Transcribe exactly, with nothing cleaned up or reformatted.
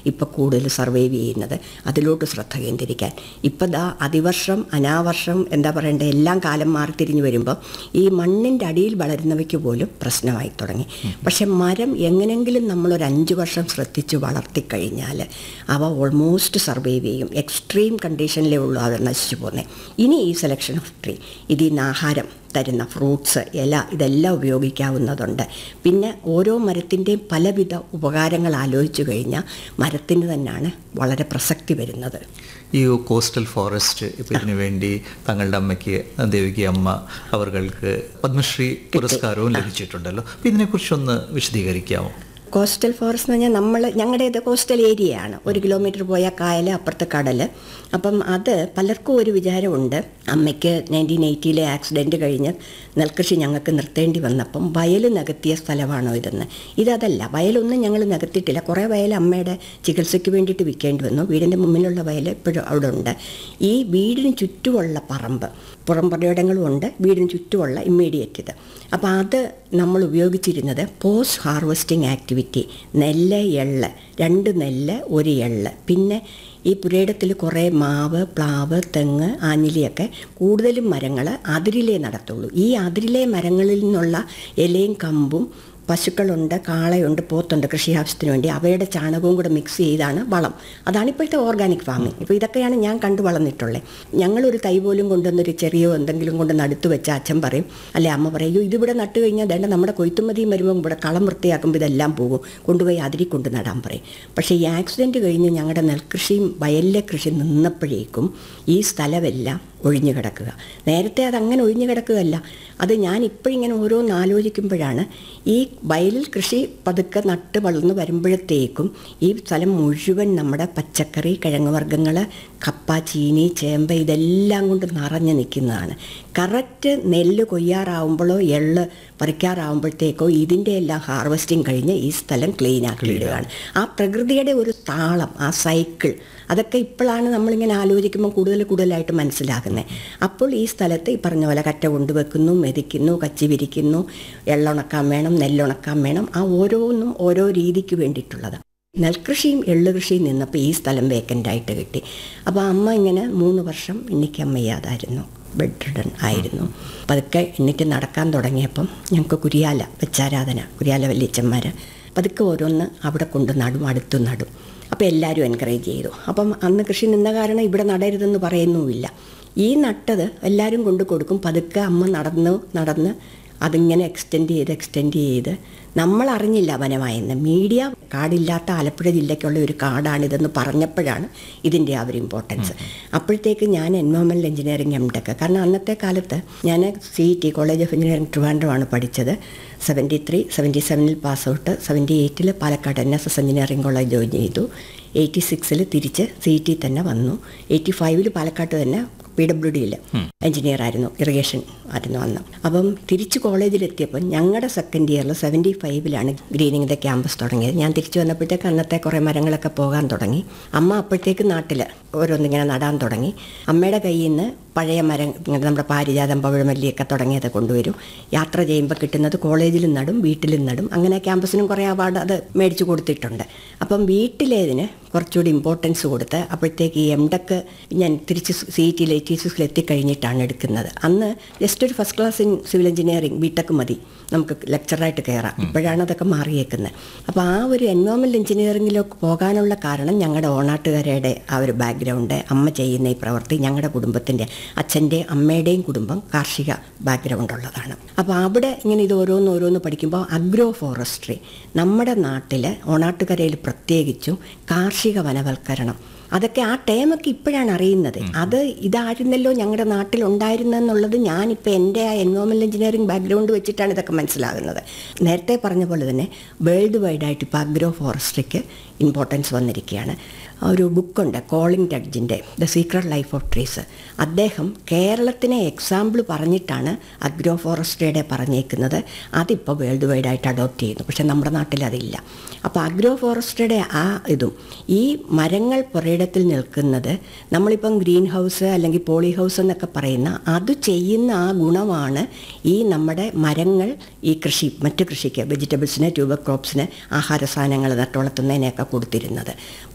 ഇപ്പോൾ കൂടുതൽ സർവൈവ് ചെയ്യുന്നത്. അതിലോട്ട് ശ്രദ്ധ കേന്ദ്രീകരിക്കാൻ. ഇപ്പം ദാ അതിവർഷം അനാവർഷം എന്താ പറയേണ്ടത് എല്ലാം കാലം മാറി തിരിഞ്ഞു വരുമ്പോൾ ഈ മണ്ണിൻ്റെ അടിയിൽ വളരുന്നവയ്ക്ക് പോലും പ്രശ്നമായി തുടങ്ങി. പക്ഷെ മരം എങ്ങനെങ്കിലും നമ്മളൊരു അഞ്ച് വർഷം ശ്രദ്ധിച്ച് വളർത്തിക്കഴിഞ്ഞാൽ അവ ഓൾമോസ്റ്റ് സർവൈവ് ചെയ്യും. എക്സ്ട്രീം കണ്ടീഷനിലേ ഉള്ളൂ അത് നശിച്ചു പോകുന്നത്. ഇനി ഈ സെലക്ഷൻ ഓഫ് ട്രീ ഇതിൽ നിന്ന് ആഹാരം തരുന്ന ഫ്രൂട്ട്സ്, ഇല, ഇതെല്ലാം ഉപയോഗിക്കാവുന്നതുണ്ട്. പിന്നെ ഓരോ മരത്തിൻ്റെയും പലവിധ ഉപകാരങ്ങൾ ആലോചിച്ചു കഴിഞ്ഞാൽ മരത്തിന് തന്നെയാണ് വളരെ പ്രസക്തി വരുന്നത്. ഈ കോസ്റ്റൽ ഫോറസ്റ്റ് ഇപ്പോൾ ഇതിനു വേണ്ടി തങ്ങളുടെ അമ്മയ്ക്ക് ദേവികി അമ്മ അവർക്ക് പത്മശ്രീ പുരസ്കാരവും ലഭിച്ചിട്ടുണ്ടല്ലോ. അപ്പോൾ ഇതിനെക്കുറിച്ചൊന്ന് വിശദീകരിക്കാമോ? കോസ്റ്റൽ ഫോറസ്റ്റ് എന്ന് പറഞ്ഞാൽ നമ്മൾ ഞങ്ങളുടേത് കോസ്റ്റൽ ഏരിയയാണ്. ഒരു കിലോമീറ്റർ പോയാൽ കായൽ, അപ്പുറത്ത് കടൽ. അപ്പം അത് പലർക്കും ഒരു വിചാരമുണ്ട്, അമ്മയ്ക്ക് നയൻറ്റീൻ എയ്റ്റിയിലെ ആക്സിഡൻറ്റ് കഴിഞ്ഞ് നെൽകൃഷി ഞങ്ങൾക്ക് നിർത്തേണ്ടി വന്നപ്പം വയൽ നികത്തിയ സ്ഥലമാണോ ഇതെന്ന്. ഇതല്ല, വയലൊന്നും ഞങ്ങൾ നികത്തിയിട്ടില്ല. കുറേ വയൽ അമ്മയുടെ ചികിത്സയ്ക്ക് വേണ്ടിയിട്ട് വിൽക്കേണ്ടി വന്നു. വീടിൻ്റെ മുമ്പിലുള്ള വയൽ ഇപ്പോഴും അവിടെ ഉണ്ട്. ഈ വീടിന് ചുറ്റുമുള്ള പറമ്പ്, പുറം പുറയിടങ്ങളും ഉണ്ട്, വീടിന് ചുറ്റുമുള്ള ഇമ്മീഡിയറ്റ് ഇത്. അപ്പോൾ അത് നമ്മൾ ഉപയോഗിച്ചിരുന്നത് പോസ്റ്റ് ഹാർവെസ്റ്റിംഗ് ആക്ടിവിറ്റി. നെല്ല്, എള്ള്, രണ്ട് നെല്ല് ഒരു എള്ള്. പിന്നെ ഈ പുരയിടത്തിൽ കുറേ മാവ്, പ്ലാവ്, തെങ്ങ്, ആഞ്ഞിലിയൊക്കെ കൂടുതലും മരങ്ങൾ അതിരിലേ നടത്തുള്ളൂ. ഈ അതിരിലെ മരങ്ങളിൽ നിന്നുള്ള ഇലയും കമ്പും, പശുക്കളുണ്ട്, കാളയുണ്ട്, പോത്തുണ്ട് കൃഷി ആവശ്യത്തിന് വേണ്ടി, അവയുടെ ചാണകവും കൂടെ മിക്സ് ചെയ്താണ് വളം. അതാണ് ഇപ്പോഴത്തെ ഓർഗാനിക് ഫാമിംഗ്. ഇപ്പോൾ ഇതൊക്കെയാണ് ഞാൻ കണ്ടു വളർന്നിട്ടുള്ളത്. ഞങ്ങളൊരു തൈ പോലും കൊണ്ടുവന്നൊരു ചെറിയോ എന്തെങ്കിലും കൊണ്ട് നടുത്ത് വെച്ച അച്ഛൻ പറയും, അല്ലെ അമ്മ പറയും, അയ്യോ ഇതിവിടെ നട്ട് കഴിഞ്ഞാൽ വേണ്ട നമ്മുടെ കൊയ്ത്തുമതിയും വരുമ്പോൾ ഇവിടെ കളം വൃത്തിയാക്കുമ്പോൾ ഇതെല്ലാം പോകും, കൊണ്ടുപോയി അതിരി കൊണ്ട് നടാൻ പറയും. പക്ഷേ ഈ ആക്സിഡൻറ്റ് കഴിഞ്ഞ് ഞങ്ങളുടെ നെൽകൃഷിയും വയലിലെ കൃഷി നിന്നപ്പോഴേക്കും ഈ സ്ഥലമെല്ലാം ഒഴിഞ്ഞു കിടക്കുക. നേരത്തെ അതങ്ങനെ ഒഴിഞ്ഞു കിടക്കുകയല്ല. അത് ഞാൻ ഇപ്പോഴിങ്ങനെ ഓരോന്ന് ആലോചിക്കുമ്പോഴാണ് ഈ വയലിൽ കൃഷി പതുക്കെ നട്ട് വളർന്ന് വരുമ്പോഴത്തേക്കും ഈ സ്ഥലം മുഴുവൻ നമ്മുടെ പച്ചക്കറി, കിഴങ്ങ് വർഗ്ഗങ്ങൾ, കപ്പ, ചീനി, ചേമ്പ് ഇതെല്ലാം കൊണ്ട് നിറഞ്ഞു നിൽക്കുന്നതാണ്. കറക്റ്റ് നെല്ല് കൊയ്യാറാവുമ്പോഴോ എള്ള് പറിക്കാറാവുമ്പോഴത്തേക്കോ ഇതിൻ്റെ എല്ലാം ഹാർവെസ്റ്റിംഗ് കഴിഞ്ഞ് ഈ സ്ഥലം ക്ലീൻ ആക്കിയിടുകയാണ്. ആ പ്രകൃതിയുടെ ഒരു താളം, ആ സൈക്കിൾ, അതൊക്കെ ഇപ്പോഴാണ് നമ്മളിങ്ങനെ ആലോചിക്കുമ്പോൾ കൂടുതൽ കൂടുതലായിട്ട് മനസ്സിലാകുന്നത്. അപ്പോൾ ഈ സ്ഥലത്ത് ഈ പറഞ്ഞ പോലെ കറ്റ കൊണ്ടുവെക്കുന്നു, മെതിക്കുന്നു, കച്ചി വിരിക്കുന്നു, എള്ളുണക്കാൻ വേണം, നെല്ലുണക്കാൻ വേണം. ആ ഓരോന്നും ഓരോ രീതിക്ക് വേണ്ടിയിട്ടുള്ളത്. നെൽകൃഷിയും എള്ളുകൃഷിയും നിന്നപ്പോൾ ഈ സ്ഥലം വേക്കൻ്റായിട്ട് കിട്ടി. അപ്പോൾ അമ്മ ഇങ്ങനെ മൂന്ന് വർഷം എനിക്ക് അമ്മയ്യാതായിരുന്നു, ബെഡ് റിഡൺ ആയിരുന്നു. പതുക്കെ എണ്ണിട്ട് നടക്കാൻ തുടങ്ങിയപ്പം ഞങ്ങൾക്ക് കുരിയാല വെച്ചാരാധന, കുരിയാല വല്യച്ഛന്മാർ പതുക്കെ ഓരോന്ന് അവിടെ കൊണ്ട് നടും, അടുത്ത് നടും. അപ്പോൾ എല്ലാവരും എൻകറേജ് ചെയ്തു. അപ്പം അന്ന് കൃഷി നിന്ന കാരണം ഇവിടെ നടരുതെന്ന് പറയുന്നുമില്ല. ഈ നട്ടത് എല്ലാവരും കൊണ്ട് കൊടുക്കും. പതുക്കെ അമ്മ നടന്ന് നടന്ന് അതിങ്ങനെ എക്സ്റ്റെൻഡ് ചെയ്ത് എക്സ്റ്റെൻഡ് ചെയ്ത് നമ്മൾ അറിഞ്ഞില്ല വനമായെന്ന്. മീഡിയ കാടില്ലാത്ത ആലപ്പുഴ ജില്ലയ്ക്കുള്ള ഒരു കാടാണിതെന്ന് പറഞ്ഞപ്പോഴാണ് ഇതിൻ്റെ ആ ഒരു ഇമ്പോർട്ടൻസ്. അപ്പോഴത്തേക്ക് ഞാൻ എൻവയോൺമെൻറ്റൽ എഞ്ചിനീയറിംഗ് എം ടെക്, കാരണം അന്നത്തെ കാലത്ത് ഞാൻ C T college of engineering ട്രിവാൻഡ്രമാണ് പഠിച്ചത്. സെവൻറ്റി ത്രീ സെവൻറ്റി സെവനിൽ pass out. Seventy എയ്റ്റിൽ Palakkad N S S engineering college join ചെയ്തു. എയ്റ്റി സിക്സിൽ തിരിച്ച് സി ടി തന്നെ വന്നു. എയ്റ്റി ഫൈവിൽ പാലക്കാട്ട് തന്നെ പി ഡബ്ല്യു ഡിയിൽ എഞ്ചിനീയർ ആയിരുന്നു, ഇറിഗേഷൻ ആയിരുന്നു അന്ന്. അപ്പം തിരിച്ച് കോളേജിലെത്തിയപ്പോൾ ഞങ്ങളുടെ സെക്കൻഡ് ഇയറിൽ സെവൻറ്റി ഫൈവിലാണ് ഗ്രീനിങ് ദ ക്യാമ്പസ് തുടങ്ങിയത്. ഞാൻ തിരിച്ചു വന്നപ്പോഴത്തേക്ക് അന്നത്തെ കുറേ മരങ്ങളൊക്കെ പോകാൻ തുടങ്ങി. അമ്മ അപ്പോഴത്തേക്ക് നാട്ടിൽ ഓരോന്നിങ്ങനെ നടാൻ തുടങ്ങി. അമ്മയുടെ കയ്യിൽ നിന്ന് പഴയ മരം, നമ്മുടെ പാരിജാതം, പവിഴമല്ലിയൊക്കെ തുടങ്ങിയത് കൊണ്ടുവരും. യാത്ര ചെയ്യുമ്പോൾ കിട്ടുന്നത് കോളേജിലും നടും, വീട്ടിലും നടും. അങ്ങനെ ക്യാമ്പസിനും കുറേ അവാർഡ് അത് മേടിച്ചു കൊടുത്തിട്ടുണ്ട്. അപ്പം വീട്ടിലേതിന് കുറച്ചുകൂടി ഇമ്പോർട്ടൻസ് കൊടുത്ത് അപ്പോഴത്തേക്ക് ഈ എം ടെക് ഞാൻ തിരിച്ച് സി ഇ ടിയിൽ എയ്റ്റി സിക്സിൽ എത്തിക്കഴിഞ്ഞിട്ടാണ് എടുക്കുന്നത്. അന്ന് ജസ്റ്റ് ഒരു first class in civil engineering BTech മതി നമുക്ക് ലെക്ചറായിട്ട് കയറാം. ഇപ്പോഴാണ് അതൊക്കെ മാറിയേക്കുന്നത്. അപ്പോൾ ആ ഒരു എൻവയോൺമെൻറ്റൽ എഞ്ചിനീയറിംഗിലേക്ക് പോകാനുള്ള കാരണം ഞങ്ങളുടെ ഓണാട്ടുകാരുടെ ആ ഒരു ബാക്ക്ഗ്രൗണ്ട്, അമ്മ ചെയ്യുന്ന ഈ പ്രവൃത്തി, ഞങ്ങളുടെ കുടുംബത്തിൻ്റെ അച്ഛൻ്റെ അമ്മയുടെയും കുടുംബം കാർഷിക ബാക്ക്ഗ്രൗണ്ട് ഉള്ളതാണ്. അപ്പോൾ അവിടെ ഇങ്ങനെ ഇത് ഓരോന്ന് ഓരോന്ന് പഠിക്കുമ്പോൾ അഗ്രോ ഫോറസ്ട്രി നമ്മുടെ നാട്ടിൽ ഓണാട്ടുകരയിൽ പ്രത്യേകിച്ചും കാർഷിക വനവൽക്കരണം, അതൊക്കെ ആ ടേമൊക്കെ ഇപ്പോഴാണ് അറിയുന്നത്. അത് ഇതായിരുന്നല്ലോ ഞങ്ങളുടെ നാട്ടിലുണ്ടായിരുന്നെന്നുള്ളത് ഞാനിപ്പോൾ എൻ്റെ ആ എൻവയോൺമെൻറ്റൽ എഞ്ചിനീയറിംഗ് ബാക്ക്ഗ്രൗണ്ട് വെച്ചിട്ടാണ് ഇതൊക്കെ മനസ്സിലാകുന്നത്. നേരത്തെ പറഞ്ഞ പോലെ തന്നെ വേൾഡ് വൈഡായിട്ട് ഇപ്പോൾ അഗ്രോ ഫോറസ്ട്രിക്ക് ഇമ്പോർട്ടൻസ് വന്നിരിക്കുകയാണ്. ഒരു ബുക്കുണ്ട് calling ടഡ്ജിൻ്റെ the secret life of trees. അദ്ദേഹം കേരളത്തിനെ എക്സാമ്പിൾ പറഞ്ഞിട്ടാണ് അഗ്രോ ഫോറസ്ട്രിയുടെ പറഞ്ഞേക്കുന്നത്. അതിപ്പോൾ വേൾഡ് വൈഡായിട്ട് അഡോപ്റ്റ് ചെയ്യുന്നു. പക്ഷേ നമ്മുടെ നാട്ടിൽ അതില്ല. അപ്പോൾ അഗ്രോ ഫോറസ്ട്രിയുടെ ആ ഇതും ഈ മരങ്ങൾ പുരയിടത്തിൽ നിൽക്കുന്നത് നമ്മളിപ്പം ഗ്രീൻ ഹൗസ് അല്ലെങ്കിൽ പോളി ഹൗസ് എന്നൊക്കെ പറയുന്ന അത് ചെയ്യുന്ന ആ ഗുണമാണ് ഈ നമ്മുടെ മരങ്ങൾ ഈ കൃഷി മറ്റ് കൃഷിക്ക് വെജിറ്റബിൾസിന്, ട്യൂബർ ക്രോപ്സിന്, ആഹാര സാധനങ്ങൾ നട്ടുവളർത്തുന്നതിനെയൊക്കെ കൊടുത്തിരുന്നത്.